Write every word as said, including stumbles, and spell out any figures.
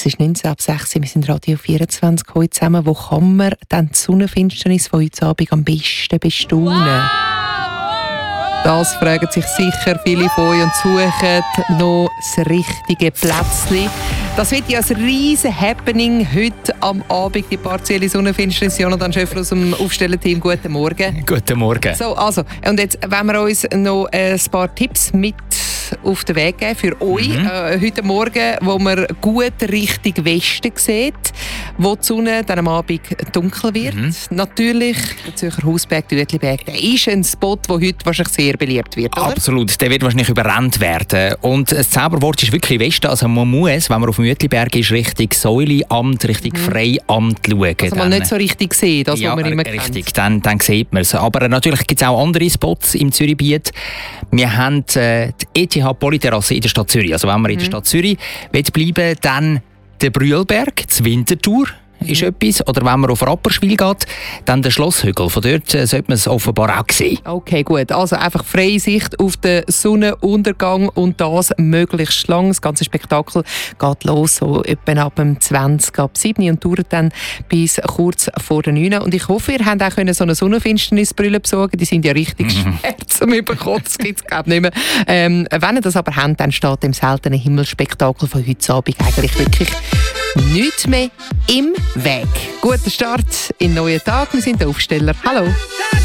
Es ist neunzehn ab sechs, wir sind Radio vierundzwanzig heute zusammen. Wo kann man dann die Sonnenfinsternis von heute Abend am besten bestaunen? Das fragen sich sicher viele von euch und suchen noch das richtige Plätzchen. Das wird ja ein riesen Happening heute am Abend, die partielle Sonnenfinsternis. Jonathan Schöffler aus dem Aufstellerteam, guten Morgen. Guten Morgen. So, also, und jetzt wollen wir uns noch ein paar Tipps mit auf den Weg geben für euch mhm. äh, heute Morgen, wo man gut Richtung Westen sieht, wo die Sonne dann am Abend dunkel wird. Mhm. Natürlich, der Zürcher Hausberg, Uetliberg, der ist ein Spot, der heute wahrscheinlich sehr beliebt wird, oder? Absolut, der wird wahrscheinlich überrannt werden. Und das Zauberwort ist wirklich Westen. Also man muss, wenn man auf dem Uetliberg ist, Richtung Säuleamt, Richtung mhm. Freiamt schauen. Also man nicht so richtig sehen, das, ja, was man immer richtig, kennt. dann, dann sieht man es. Aber natürlich gibt es auch andere Spots im Zürichgebiet. Wir haben äh, die E T H Polyterrasse in der Stadt Zürich. Also wenn man mhm. in der Stadt Zürich bleiben will, dann der Brühlberg, das Winterthur ist mhm. etwas. Oder wenn man auf Rapperswil geht, dann der Schlosshügel. Von dort äh, sollte man es offenbar auch sehen. Okay, gut. Also einfach freie Sicht auf den Sonnenuntergang und das möglichst lang. Das ganze Spektakel geht los, so etwa ab dem zwanzig ab sieben und dauert dann bis kurz vor der neun. Und ich hoffe, ihr habt auch so eine Sonnenfinsternisbrille besorgen. Die sind ja richtig mhm. schwer zum Überkommen. Das gibt es glaube ich nicht mehr. Ähm, wenn ihr das aber habt, dann steht dem seltenen Himmelsspektakel von heute Abend eigentlich wirklich nichts mehr im Weg. Guter Start in den neuen Tag. Wir sind der Aufsteller. Hallo.